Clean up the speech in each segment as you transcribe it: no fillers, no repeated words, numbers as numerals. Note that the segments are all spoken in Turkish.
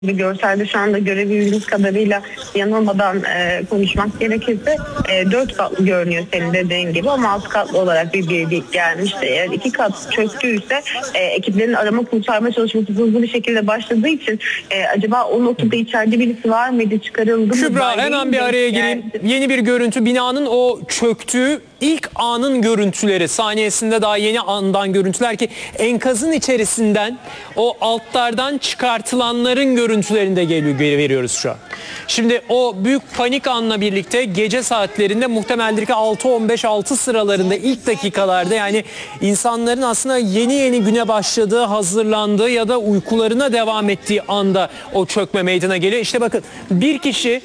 bir görselde şu anda görebildiğimiz kadarıyla yanılmadan konuşmak gerekirse 4 katlı görünüyor senin dediğin gibi ama 6 katlı olarak bir bilgi gelmişti. Eğer 2 kat çöktüyse ekiplerin arama kurtarma çalışması hızlı bir şekilde başladığı için acaba o noktada içeride birisi var mıydı, çıkarıldı mı? Kübra hemen bir araya gireyim. Yeni bir görüntü, binanın o çöktüğü ilk anın görüntüleri, saniyesinde daha yeni andan görüntüler ki enkazın içerisinden o altlardan çıkartılanların görüntülerini de veriyoruz şu an. Şimdi o büyük panik anla birlikte gece saatlerinde muhtemeldir ki 6.15-6 sıralarında ilk dakikalarda, yani insanların aslında yeni güne başladığı, hazırlandığı ya da uykularına devam ettiği anda o çökme meydana geliyor. İşte bakın, bir kişi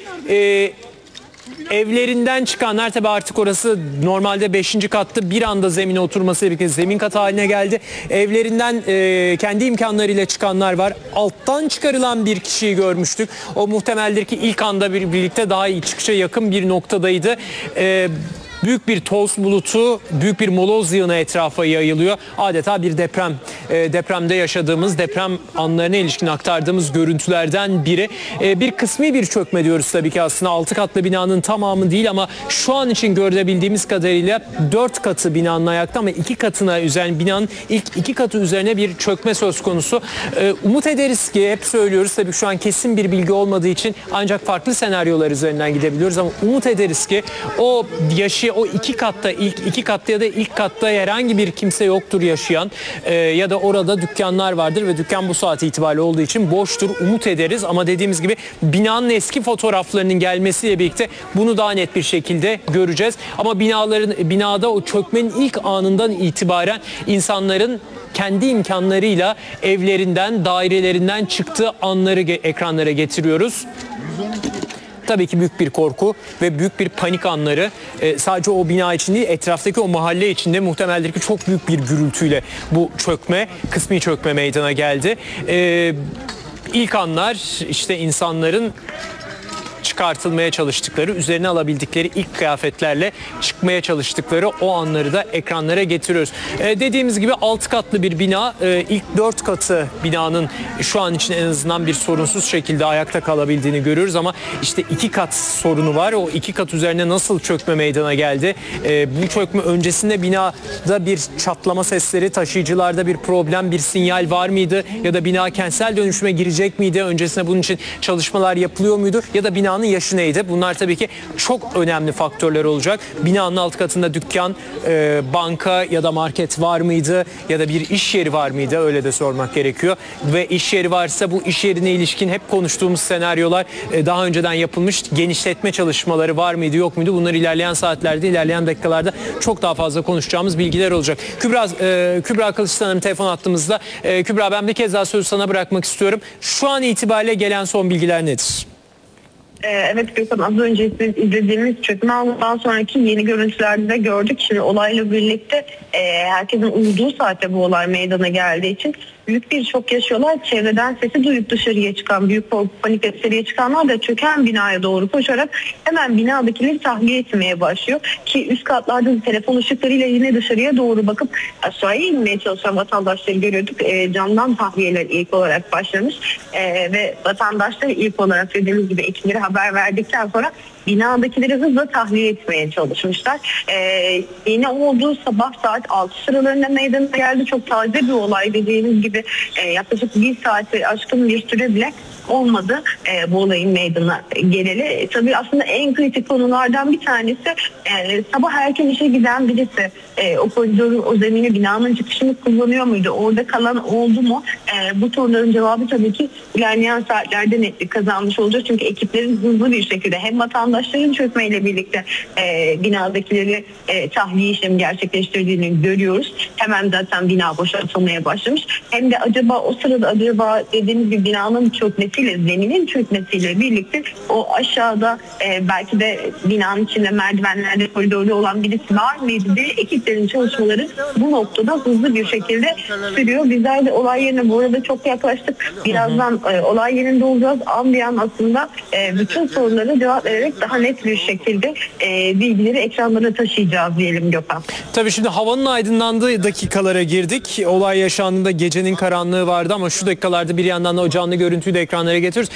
evlerinden çıkanlar, tabi artık orası normalde 5. kattı, bir anda zemine oturmasıyla birlikte zemin katı haline geldi. Evlerinden kendi imkanlarıyla çıkanlar var. Alttan çıkarılan bir kişiyi görmüştük. O muhtemeldir ki ilk anda birlikte daha iyi çıkışa yakın bir noktadaydı. Büyük bir toz bulutu, büyük bir moloz yığını etrafa yayılıyor. Adeta bir depremde yaşadığımız, deprem anlarına ilişkin aktardığımız görüntülerden biri. Bir kısmi bir çökme diyoruz tabii ki, aslında 6 katlı binanın tamamı değil ama şu an için görebildiğimiz kadarıyla 4 katı binanın ayakta ama 2 katına üzerine, binanın ilk 2 katı üzerine bir çökme söz konusu. Umut ederiz ki, hep söylüyoruz tabii şu an kesin bir bilgi olmadığı için ancak farklı senaryolar üzerinden gidebiliyoruz ama umut ederiz ki o iki katta, ilk 2 katta ya da ilk katta herhangi bir kimse yoktur yaşayan ya da orada dükkanlar vardır ve dükkan bu saat itibariyle olduğu için boştur, umut ederiz ama dediğimiz gibi binanın eski fotoğraflarının gelmesiyle birlikte bunu daha net bir şekilde göreceğiz. Ama binada o çökmenin ilk anından itibaren insanların kendi imkanlarıyla evlerinden, dairelerinden çıktığı anları ekranlara getiriyoruz. Tabii ki büyük bir korku ve büyük bir panik anları, sadece o bina için değil, etraftaki o mahalle içinde muhtemeldir ki çok büyük bir gürültüyle bu çökme, kısmi çökme meydana geldi. İlk anlar işte insanların çıkartılmaya çalıştıkları, üzerine alabildikleri ilk kıyafetlerle çıkmaya çalıştıkları o anları da ekranlara getiriyoruz. Dediğimiz gibi 6 katlı bir bina, ilk 4 katı binanın şu an için en azından bir sorunsuz şekilde ayakta kalabildiğini görüyoruz ama işte 2 kat sorunu var. O 2 kat üzerine nasıl çökme meydana geldi? Bu çökme öncesinde binada bir çatlama sesleri, taşıyıcılarda bir problem, bir sinyal var mıydı? Ya da bina kentsel dönüşüme girecek miydi? Öncesinde bunun için çalışmalar yapılıyor muydu? Ya da binanın yaşı neydi? Bunlar tabii ki çok önemli faktörler olacak. Binanın alt katında dükkan, banka ya da market var mıydı? Ya da bir iş yeri var mıydı? Öyle de sormak gerekiyor. Ve iş yeri varsa bu iş yerine ilişkin hep konuştuğumuz senaryolar, daha önceden yapılmış genişletme çalışmaları var mıydı, yok muydu? Bunlar ilerleyen saatlerde, ilerleyen dakikalarda çok daha fazla konuşacağımız bilgiler olacak. Kübra Kılıçdaroğlu telefon attığımızda. Kübra, ben bir kez daha sözü sana bırakmak istiyorum. Şu an itibariyle gelen son bilgiler nedir? Evet Gökhan, az önce izlediğimiz çökme anından sonraki yeni görüntülerde de gördük. Şimdi olayla birlikte herkesin uyuduğu saatte bu olay meydana geldiği için büyük bir şok yaşıyorlar. Çevreden sesi duyup dışarıya çıkan, büyük korku, panikle dışarıya çıkanlar da çöken binaya doğru koşarak hemen binadakileri tahliye etmeye başlıyor. Ki üst katlarda telefon ışıklarıyla yine dışarıya doğru bakıp aşağıya inmeye çalışan vatandaşları görüyorduk. Camdan tahliyeler ilk olarak başlamış ve vatandaşlar ilk olarak dediğimiz gibi ekiplere haber verdikten sonra binadakileri hızla tahliye etmeye çalışmışlar. Yine olduğu sabah saat 6 sıralarında meydana geldi. Çok taze bir olay, dediğimiz gibi yaklaşık 1 saati aşkın bir süre bile olmadı bu olayın meydana geleli. Tabii aslında en kritik konulardan bir tanesi sabah erken işe giden birisi o koridorun, o zemini, binanın çıkışını kullanıyor muydu? Orada kalan oldu mu? Bu soruların cevabı tabii ki ilerleyen saatlerde netlik kazanmış olacak. Çünkü ekiplerin hızlı bir şekilde hem vatandaşların çökmeyle birlikte binadakileri tahliye işlemi gerçekleştirdiğini görüyoruz. Hemen zaten bina boşaltılmaya başlamış. Hem de acaba o sırada dediğimiz bir binanın çökmesiyle zeminin çökmesiyle birlikte o aşağıda belki de binanın içinde merdivenlerde koridorda olan birisi var mıydı diye ekiplerin çalışmaları bu noktada hızlı bir şekilde sürüyor. Bizler de olay yerine bu arada çok yaklaştık. Birazdan olay yerinde olacağız. An bir an aslında bütün sorulara cevap vererek daha net bir şekilde bilgileri ekranlara taşıyacağız diyelim Gökhan. Tabii şimdi havanın aydınlandığı dakikalara girdik. Olay yaşandığında gecenin karanlığı vardı ama şu dakikalarda bir yandan da o canlı görüntüyü de ekranlara getiriyoruz.